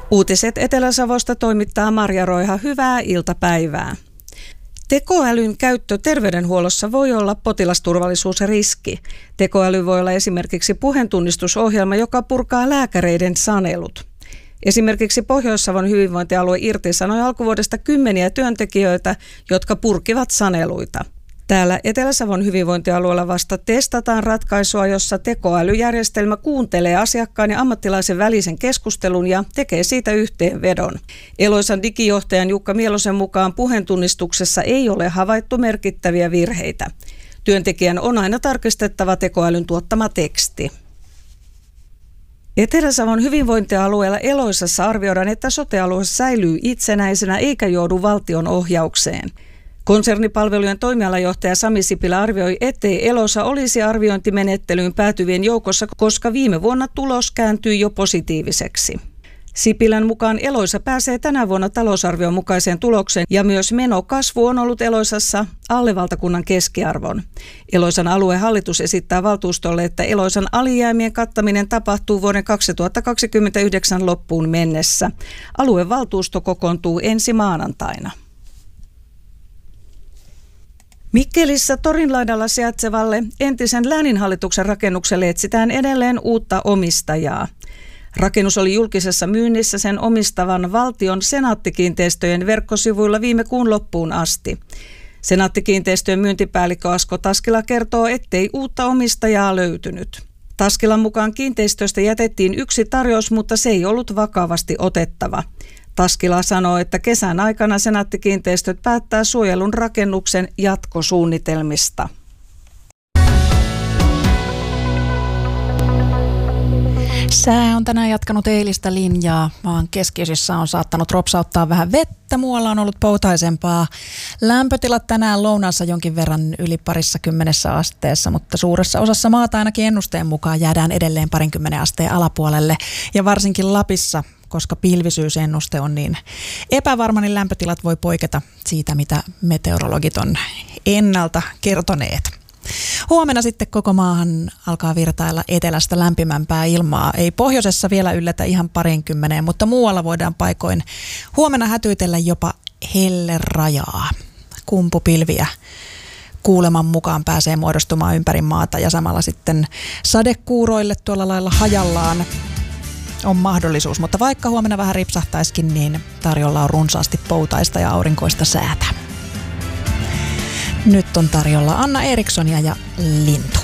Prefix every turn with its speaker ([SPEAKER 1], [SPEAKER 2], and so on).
[SPEAKER 1] Uutiset Etelä-Savosta toimittaa Marja Roiha. Hyvää iltapäivää. Tekoälyn käyttö terveydenhuollossa voi olla potilasturvallisuusriski. Tekoäly voi olla esimerkiksi puheentunnistusohjelma, joka purkaa lääkäreiden sanelut. Esimerkiksi Pohjois-Savon hyvinvointialue irtisanoi alkuvuodesta 10 työntekijöitä, jotka purkivat saneluita. Täällä Etelä-Savon hyvinvointialueella vasta testataan ratkaisua, jossa tekoälyjärjestelmä kuuntelee asiakkaan ja ammattilaisen välisen keskustelun ja tekee siitä yhteenvedon. Eloisan digijohtajan Jukka Mielosen mukaan puheentunnistuksessa ei ole havaittu merkittäviä virheitä. Työntekijän on aina tarkistettava tekoälyn tuottama teksti. Etelä-Savon hyvinvointialueella Eloisassa arvioidaan, että sote-alue säilyy itsenäisenä eikä joudu valtion ohjaukseen. Konsernipalvelujen toimialajohtaja Sami Sipilä arvioi, ettei Eloisa olisi arviointimenettelyyn päätyvien joukossa, koska viime vuonna tulos kääntyi jo positiiviseksi. Sipilän mukaan Eloisa pääsee tänä vuonna talousarvion mukaiseen tulokseen ja myös menokasvu on ollut Eloisassa alle valtakunnan keskiarvon. Eloisan aluehallitus esittää valtuustolle, että Eloisan alijäämien kattaminen tapahtuu vuoden 2029 loppuun mennessä. Aluevaltuusto kokoontuu ensi maanantaina. Mikkelissä Torinlaidalla sijaitsevalle entisen lääninhallituksen rakennukselle etsitään edelleen uutta omistajaa. Rakennus oli julkisessa myynnissä sen omistavan valtion Senaatti-kiinteistöjen verkkosivuilla viime kuun loppuun asti. Senaatti-kiinteistöjen myyntipäällikkö Asko Taskila kertoo, ettei uutta omistajaa löytynyt. Taskilan mukaan kiinteistöstä jätettiin yksi tarjous, mutta se ei ollut vakavasti otettava. Taskila sanoo, että kesän aikana Senaatti-kiinteistöt päättää suojelun rakennuksen jatkosuunnitelmista.
[SPEAKER 2] Sää on tänään jatkanut eilistä linjaa. Maan keskiosissa on saattanut ropsauttaa vähän vettä. Muualla on ollut poutaisempaa. Lämpötilat tänään lounaassa jonkin verran yli 20 asteessa, mutta suuressa osassa maata ainakin ennusteen mukaan jäädään edelleen 20 asteen alapuolelle. Ja varsinkin Lapissa, koska pilvisyysennuste on niin epävarma, niin lämpötilat voi poiketa siitä, mitä meteorologit on ennalta kertoneet. Huomenna sitten koko maahan alkaa virtailla etelästä lämpimämpää ilmaa. Ei pohjoisessa vielä yllätä ihan 20, mutta muualla voidaan paikoin huomenna hätyytellä jopa hellerajaa. Kumpupilviä kuuleman mukaan pääsee muodostumaan ympäri maata ja samalla sitten sadekuuroille tuolla lailla hajallaan on mahdollisuus. Mutta vaikka huomenna vähän ripsahtaisikin, niin tarjolla on runsaasti poutaista ja aurinkoista säätä. Nyt on tarjolla Anna Erikssonia ja Lintu.